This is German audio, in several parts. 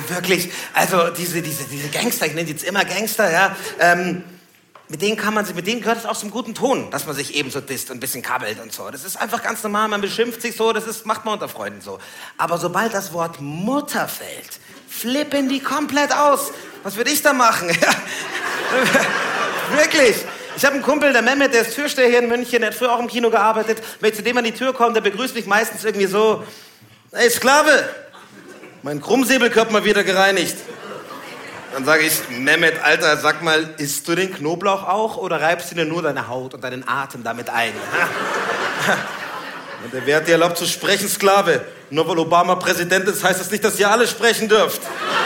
wirklich. Also diese Gangster, ich nenne die jetzt immer Gangster, ja. Mit denen gehört es auch zum guten Ton, dass man sich eben so disst und ein bisschen kabbelt und so. Das ist einfach ganz normal, man beschimpft sich so, macht man unter Freunden so. Aber sobald das Wort Mutter fällt, flippen die komplett aus. Was würde ich da machen? Wirklich. Ich habe einen Kumpel, der Mehmet, der ist Türsteher hier in München, der hat früher auch im Kino gearbeitet. Wenn ich zu dem an die Tür komme, der begrüßt mich meistens irgendwie so: Ey, Sklave, mein Krummsäbelkörper mal wieder gereinigt. Dann sage ich: Mehmet, Alter, sag mal, isst du den Knoblauch auch oder reibst du dir nur deine Haut und deinen Atem damit ein? Und der Wer hat dir erlaubt zu sprechen, Sklave? Nur weil Obama Präsident ist, heißt das nicht, dass ihr alle sprechen dürft.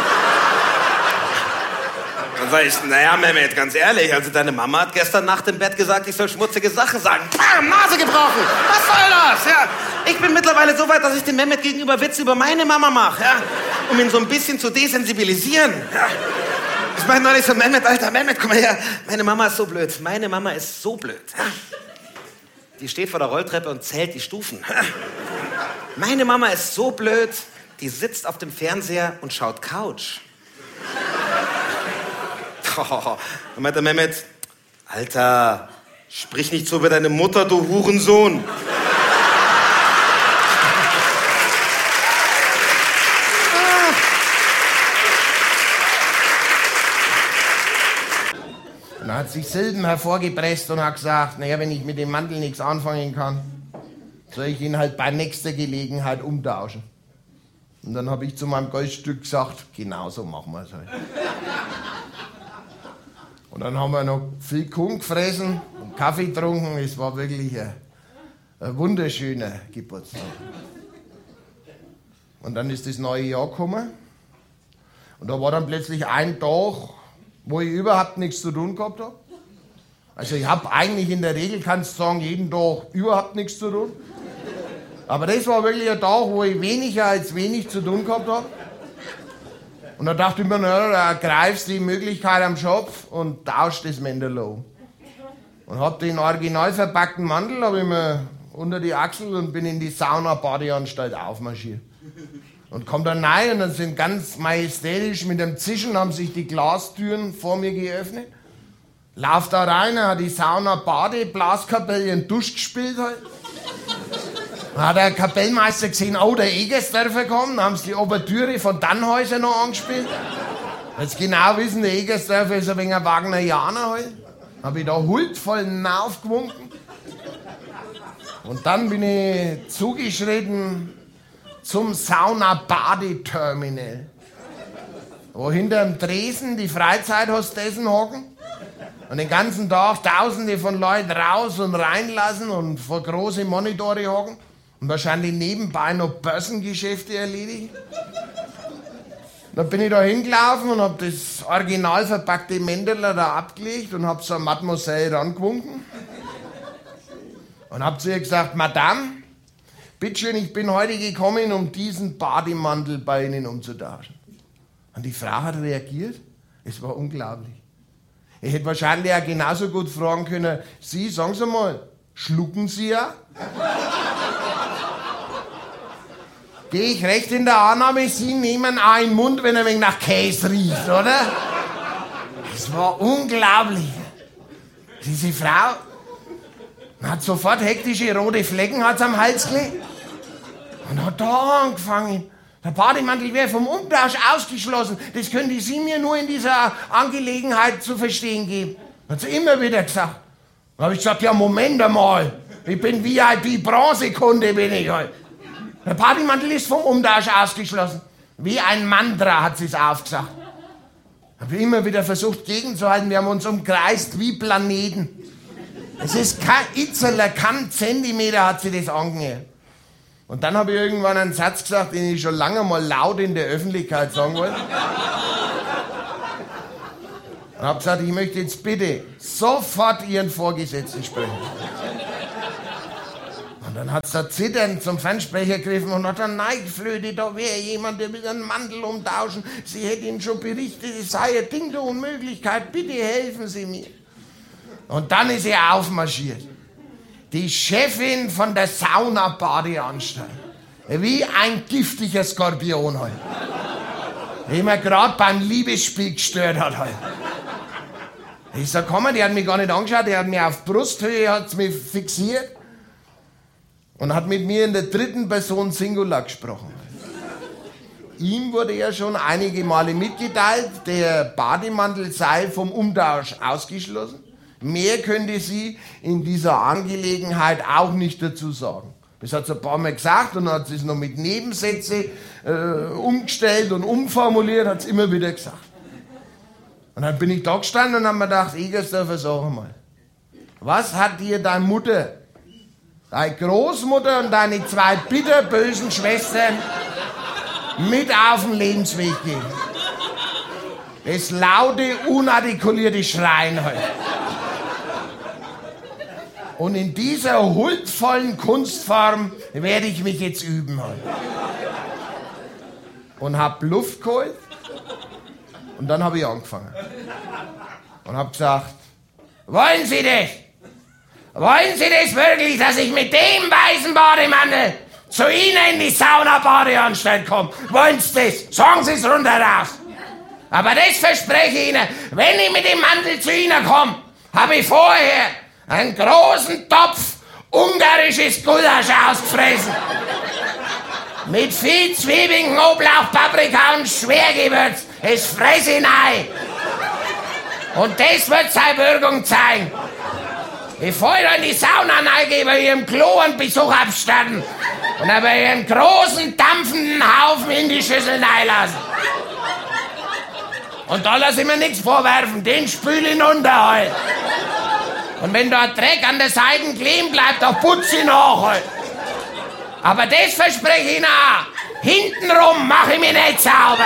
Dann sage ich: Naja, Mehmet, ganz ehrlich, also deine Mama hat gestern Nacht im Bett gesagt, ich soll schmutzige Sachen sagen. Bam, Nase gebrochen. Was soll das? Ja, ich bin mittlerweile so weit, dass ich dem Mehmet gegenüber Witze über meine Mama mache, ja, um ihn so ein bisschen zu desensibilisieren. Ja. Ich meine neulich so: Mehmet, Alter, Mehmet, komm mal her. Meine Mama ist so blöd. Meine Mama ist so blöd. Ja. Die steht vor der Rolltreppe und zählt die Stufen. Ja. Meine Mama ist so blöd, die sitzt auf dem Fernseher und schaut Couch. Dann meint der Mehmet: Alter, sprich nicht so über deine Mutter, du Hurensohn. Dann hat sich Silben hervorgepresst und hat gesagt: Naja, wenn ich mit dem Mantel nichts anfangen kann, soll ich ihn halt bei nächster Gelegenheit umtauschen. Und dann habe ich zu meinem Goldstück gesagt: Genau so machen wir es halt. Und dann haben wir noch viel Kuchen gefressen und Kaffee getrunken. Es war wirklich ein wunderschöner Geburtstag. Und dann ist das neue Jahr gekommen. Und da war dann plötzlich ein Tag, wo ich überhaupt nichts zu tun gehabt habe. Also ich habe eigentlich in der Regel, kannst du sagen, jeden Tag überhaupt nichts zu tun. Aber das war wirklich ein Tag, wo ich weniger als wenig zu tun gehabt habe. Und da dachte ich mir: Na, da greifst du die Möglichkeit am Schopf und tauscht das Mäntel um. Und hab den original verpackten Mantel hab ich mir unter die Achsel und bin in die Sauna-Badeanstalt aufmarschiert. Und komm dann rein und dann sind ganz majestätisch mit einem Zischen haben sich die Glastüren vor mir geöffnet. Lauf da rein, dann hat die Sauna-Bade-Blaskapelle einen Dusch gespielt halt. Dann hat der Kapellmeister gesehen: Oh, der Egersdörfer kommt. Dann haben sie die Ouvertüre von Dannhäuser noch angespielt. Jetzt genau wissen, der Egersdörfer ist ein wenig ein Wagnerianer halt. Hab ich da huldvoll hinaufgewunken. Und dann bin ich zugeschritten zum Sauna-Badeterminal, wo hinterm Tresen die Freizeithostessen hocken und den ganzen Tag Tausende von Leuten raus und reinlassen und vor große Monitore hocken und wahrscheinlich nebenbei noch Börsengeschäfte erledigen. Dann bin ich da hingelaufen und hab das original verpackte Mäntelchen da abgelegt und hab zur Mademoiselle rangewunken und hab zu ihr gesagt: Madame, bitteschön, ich bin heute gekommen, um diesen Bademantel bei Ihnen umzutauschen. Und die Frau hat reagiert. Es war unglaublich. Ich hätte wahrscheinlich auch genauso gut fragen können: Sie, sagen Sie mal, schlucken Sie ja? Gehe ich recht in der Annahme, Sie nehmen auch in den Mund, wenn er ein wenig nach Käse riecht, oder? Es war unglaublich. Diese Frau hat sofort hektische rote Flecken hat's am Hals gelegt und hat da angefangen. Der Bademantel wäre vom Umtausch ausgeschlossen. Das könnte sie mir nur in dieser Angelegenheit zu verstehen geben. Hat sie immer wieder gesagt. Dann habe ich gesagt: Ja, Moment einmal. Ich bin VIP-Bronzekunde, bin ich halt. Der Bademantel ist vom Umtausch ausgeschlossen. Wie ein Mantra hat sie es aufgesagt. Habe ich immer wieder versucht gegenzuhalten. Wir haben uns umkreist wie Planeten. Es ist kein Itzeler, kein Zentimeter hat sie das angehört. Und dann habe ich irgendwann einen Satz gesagt, den ich schon lange mal laut in der Öffentlichkeit sagen wollte. Und habe gesagt: Ich möchte jetzt bitte sofort Ihren Vorgesetzten sprechen. Und dann hat sie da zitternd zum Fernsprecher gegriffen und hat dann: Nein, Flöte, da wäre jemand, der will einen Mantel umtauschen. Sie hätte Ihnen schon berichtet, es sei eine Ding der Unmöglichkeit. Bitte helfen Sie mir. Und dann ist er aufmarschiert. Die Chefin von der Sauna-Badeanstalt. Wie ein giftiger Skorpion halt. Die mir gerade beim Liebesspiel gestört hat. Halt. Ich sag, komm mal, die hat mich gar nicht angeschaut, die hat mich auf Brusthöhe, hat's mich fixiert und hat mit mir in der dritten Person Singular gesprochen. Ihm wurde ja schon einige Male mitgeteilt, der Bademantel sei vom Umtausch ausgeschlossen. Mehr könnte sie in dieser Angelegenheit auch nicht dazu sagen. Das hat sie ein paar Mal gesagt und dann hat sie es noch mit Nebensätze umgestellt und umformuliert, hat es immer wieder gesagt. Und dann bin ich da gestanden und habe mir gedacht, Egersdorfer, sag mal, was hat dir deine Mutter, deine Großmutter und deine zwei bitterbösen Schwestern mit auf den Lebensweg gegeben? Das laute, unartikulierte Schreien heute. Und in dieser huldvollen Kunstform werde ich mich jetzt üben heute. Und hab Luft geholt und dann habe ich angefangen. Und hab gesagt, wollen Sie das? Wollen Sie das wirklich, dass ich mit dem weißen Bademantel zu Ihnen in die Sauna-Badeanstalt komme? Wollen Sie das? Sagen Sie es runter raus. Aber das verspreche ich Ihnen, wenn ich mit dem Mantel zu Ihnen komme, habe ich vorher einen großen Topf ungarisches Gulasch ausgefressen. Mit viel Zwiebeln, Knoblauch, Paprika und Schwergewürz. Es fresse ich rein. Und das wird seine Wirkung zeigen. Bevor ich da in die Sauna reingehe, will ich im Klo einen Besuch abstatten. Und dann will ich einen großen, dampfenden Haufen in die Schüssel reinlassen. Und da lasse ich mir nichts vorwerfen, den spüle ich runter halt. Und wenn da Dreck an der Seite kleben bleibt, dann putze ich nach halt. Aber das verspreche ich Ihnen auch. Hintenrum mache ich mich nicht sauber.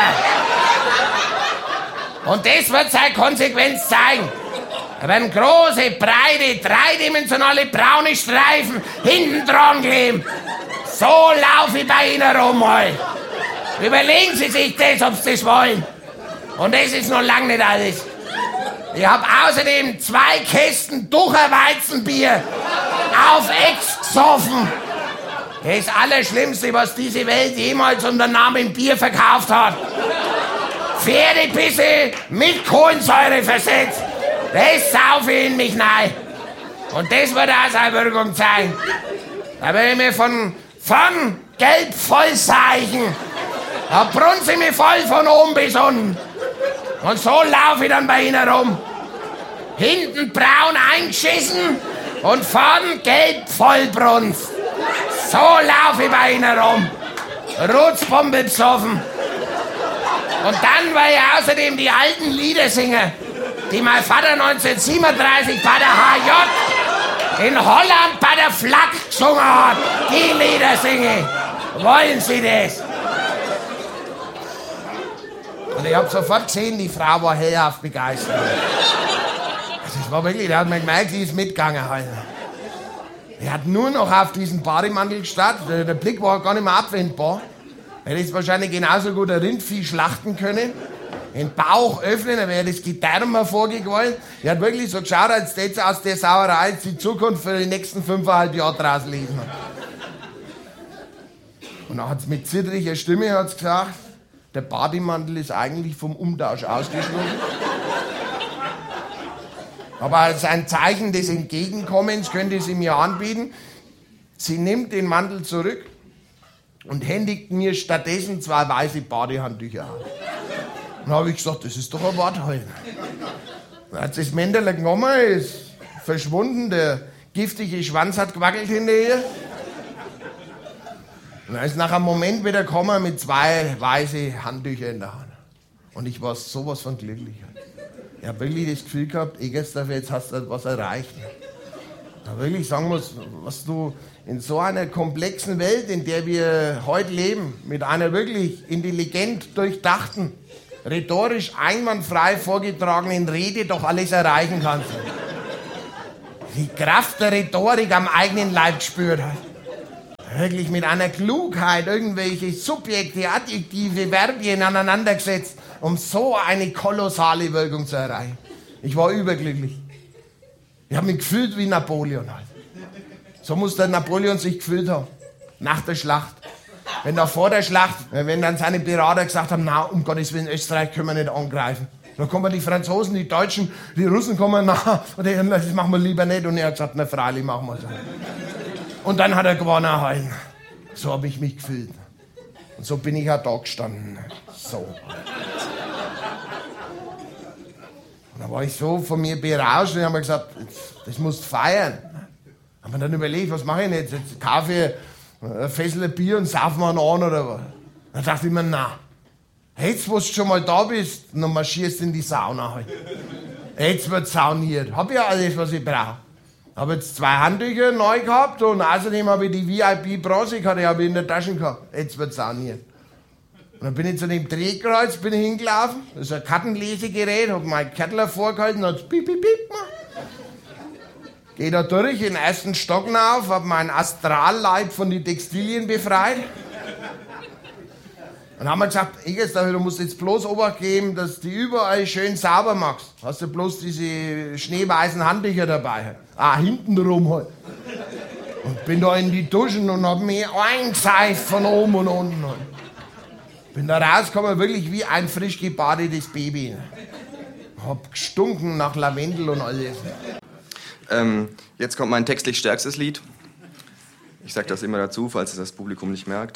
Und das wird seine Konsequenz zeigen. Da werden große, breite, dreidimensionale braune Streifen hinten dran kleben. So laufe ich bei Ihnen rum halt. Überlegen Sie sich das, ob Sie das wollen. Und das ist noch lange nicht alles. Ich habe außerdem 2 Kästen Ducher Weizenbier auf Ex gesoffen. Das Allerschlimmste, was diese Welt jemals unter Namen Bier verkauft hat. Pferdepisse mit Kohlensäure versetzt. Das saufe ich in mich rein. Und das wird auch seine Wirkung zeigen. Da will ich mir von gelb vollseichen. Da brunze ich mich voll von oben bis unten. Und so laufe ich dann bei Ihnen rum. Hinten braun eingeschissen und vorn gelb vollbrunst. So laufe ich bei Ihnen rum. Rutzpumpe besoffen. Und dann war ich außerdem die alten Lieder singen, die mein Vater 1937 bei der HJ in Holland bei der Flak gesungen hat. Die Lieder singe. Wollen Sie das? Und ich habe sofort gesehen, die Frau war hellauf begeistert. Das war wirklich, da hat man gemerkt, die ist mitgegangen halt. Er hat nur noch auf diesen Bademantel gestarrt. Der Blick war gar nicht mehr abwendbar. Er hätte wahrscheinlich genauso gut ein Rindvieh schlachten können. Den Bauch öffnen, dann wäre das Gedärm hervorgequollen. Er hat wirklich so geschaut, als hätte sie aus der Sauerei jetzt die Zukunft für die nächsten 5,5 Jahre draus lesen. Und dann hat es mit zittriger Stimme hat's gesagt, der Bademantel ist eigentlich vom Umtausch ausgeschlossen. Aber als ein Zeichen des Entgegenkommens könnte sie mir anbieten, sie nimmt den Mantel zurück und händigt mir stattdessen 2 weiße Badehandtücher an. Dann habe ich gesagt, das ist doch ein Wort halt. Dann hat sie das Männerle genommen, ist verschwunden, der giftige Schwanz hat gewackelt hinter ihr. Und dann ist nach einem Moment wieder gekommen mit 2 weiße Handtücher in der Hand. Und ich war sowas von glücklich. Ich habe wirklich das Gefühl gehabt, Egersdorfer, jetzt hast du was erreicht. Da wirklich sagen muss, was du in so einer komplexen Welt, in der wir heute leben, mit einer wirklich intelligent durchdachten, rhetorisch einwandfrei vorgetragenen Rede doch alles erreichen kannst. Die Kraft der Rhetorik am eigenen Leib gespürt hat. Wirklich mit einer Klugheit irgendwelche Subjekte, Adjektive, Verbien aneinandergesetzt, um so eine kolossale Wirkung zu erreichen. Ich war überglücklich. Ich habe mich gefühlt wie Napoleon halt. So muss der Napoleon sich gefühlt haben. Nach der Schlacht. wenn da vor der Schlacht, wenn dann seine Berater gesagt haben, na, um Gottes Willen, Österreich können wir nicht angreifen. Dann kommen die Franzosen, die Deutschen, die Russen kommen, na, und die, das machen wir lieber nicht. Und er hat gesagt, na, freilich, machen wir so. Und dann hat er gewonnen halt. So habe ich mich gefühlt. Und so bin ich auch da gestanden. So. Und da war ich so von mir berauscht und habe mir gesagt, das musst du feiern. Haben wir dann überlegt, was mache ich denn jetzt Kaffee, ein Fässel Bier und saufen wir einen an oder was? Dann dachte ich mir, na, jetzt, wo du schon mal da bist, dann marschierst du in die Sauna halt. Jetzt wird sauniert. Hab ja alles, was ich brauche. Habe jetzt 2 Handtücher neu gehabt und außerdem habe ich die VIP-Bronzekarte habe ich in der Tasche gehabt. Jetzt wird sauniert. Und dann bin ich zu dem Drehkreuz hingelaufen. Das ist ein Kartenlesegerät, habe mein Kettler vorgehalten, hat piep, piep, piep gemacht. Geh da durch, in den ersten Stock rauf, habe meinen Astralleib von den Textilien befreit. Dann haben wir gesagt, du musst jetzt bloß Obacht geben, dass du überall schön sauber machst. Hast du bloß diese schneeweißen Handtücher dabei. Ah, hintenrum halt. Und bin da in die Duschen und hab mich eingeseift von oben und unten. Bin da rausgekommen, wirklich wie ein frisch gebadetes Baby. Hab gestunken nach Lavendel und alles. Jetzt kommt mein textlich stärkstes Lied. Ich sag das immer dazu, falls es das Publikum nicht merkt.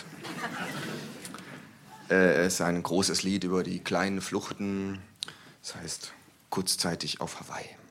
Es ist ein großes Lied über die kleinen Fluchten. Das heißt, kurzzeitig auf Hawaii.